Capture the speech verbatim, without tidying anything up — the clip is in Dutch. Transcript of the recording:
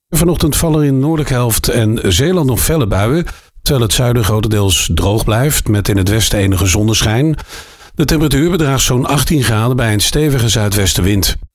Vanochtend vallen er in de noordelijke helft en Zeeland nog felle buien, terwijl het zuiden grotendeels droog blijft, met in het westen enige zonneschijn. De temperatuur bedraagt zo'n achttien graden bij een stevige zuidwestenwind.